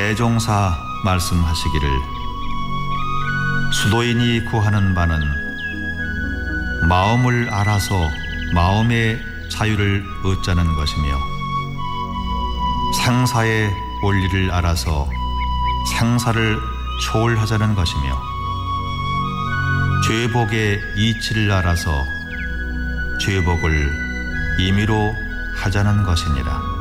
대종사 말씀하시기를 수도인이 구하는 바는 마음을 알아서 마음의 자유를 얻자는 것이며 상사의 원리를 알아서 상사를 초월하자는 것이며 죄복의 이치를 알아서 죄복을 임의로 하자는 것이니라.